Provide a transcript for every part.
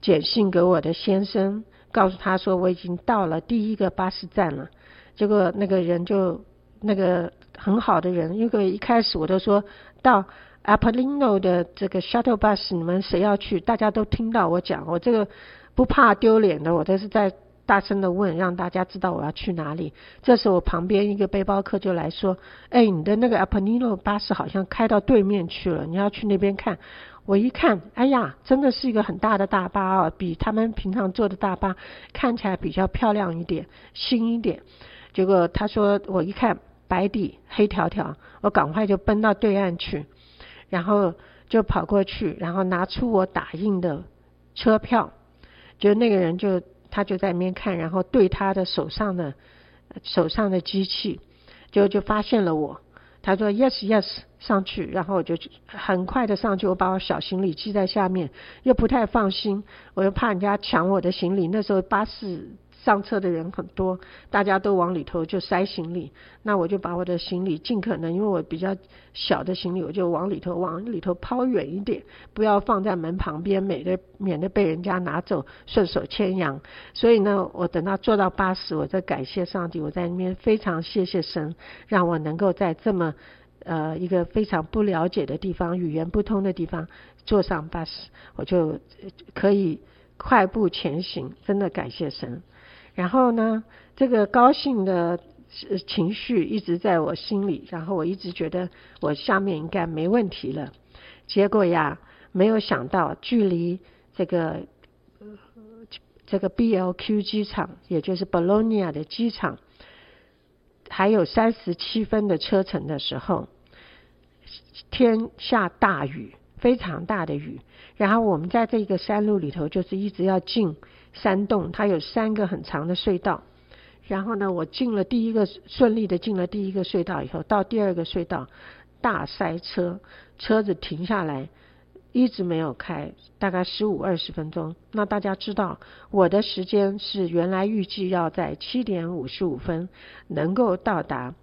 简讯给我的先生，告诉他说我已经到了第一个巴士站了。结果那个人就那个很好的人，因为一开始我都说到 Apollino 的这个 shuttle bus 你们谁要去，大家都听到我讲，我这个不怕丢脸的，我都是在大声的问，让大家知道我要去哪里。这时候我旁边一个背包客就来说，你的那个 Apollino 巴士好像开到对面去了，你要去那边看。我一看，哎呀，真的是一个很大的大巴比他们平常坐的大巴看起来比较漂亮一点，新一点。结果他说，我一看白底黑条条，我赶快就奔到对岸去，然后就跑过去，然后拿出我打印的车票，就那个人他就在那边看，然后对他的手上的机器，就发现了我。他说 yes yes 上去，然后我就很快的上去，我把我小行李系在下面，又不太放心，我又怕人家抢我的行李。那时候巴士上车的人很多，大家都往里头就塞行李，那我就把我的行李尽可能，因为我比较小的行李，我就往里头抛远一点，不要放在门旁边，免得被人家拿走，顺手牵羊。所以呢，我等到坐到巴士，我再感谢上帝，我在那边非常谢谢神，让我能够在这么一个非常不了解的地方，语言不通的地方坐上巴士，我就可以快步前行，真的感谢神。然后呢，这个高兴的情绪一直在我心里，然后我一直觉得我下面应该没问题了。结果呀，没有想到距离这个BLQ 机场，也就是 Bologna 的机场，还有37分的车程的时候，天下大雨，非常大的雨。然后我们在这个山路里头，就是一直要进山洞，它有3个很长的隧道。然后呢，我顺利的进了第一个隧道以后，到第2个隧道大塞车，车子停下来一直没有开，大概15-20分钟。那大家知道我的时间是原来预计要在7点55分能够到达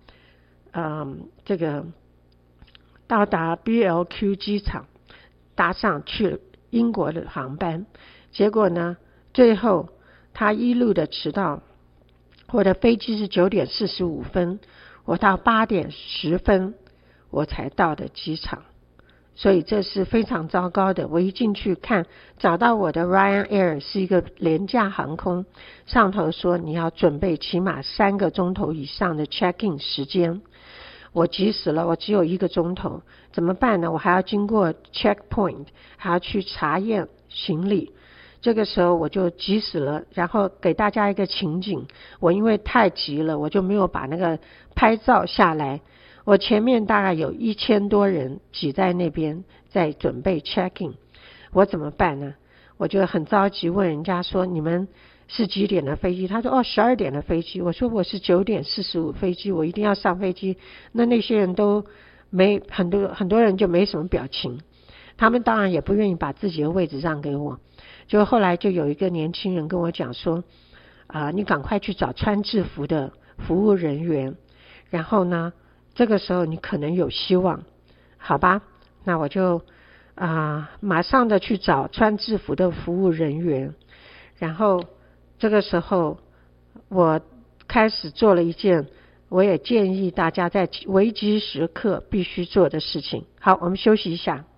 BLQ 机场，搭上去英国的航班。结果呢，最后他一路的迟到，我的飞机是9点45分，我到8点10分我才到的机场。所以这是非常糟糕的。我一进去看，找到我的 Ryanair 是一个廉价航空，上头说你要准备起码3个钟头以上的 check-in 时间。我急死了，我只有1个钟头，怎么办呢？我还要经过 checkpoint， 还要去查验行李。这个时候我就急死了，然后给大家一个情景，我因为太急了，我就没有把那个拍照下来。我前面大概有1000多人挤在那边在准备 check-in， 我怎么办呢？我就很着急问人家说，你们是几点的飞机？他说12点的飞机。我说我是9点45飞机，我一定要上飞机。那些人都很多人就没什么表情，他们当然也不愿意把自己的位置让给我。就后来就有一个年轻人跟我讲说，你赶快去找穿制服的服务人员，然后呢这个时候你可能有希望。好吧，那我就马上的去找穿制服的服务人员。然后这个时候我开始做了一件我也建议大家在危机时刻必须做的事情。好，我们休息一下。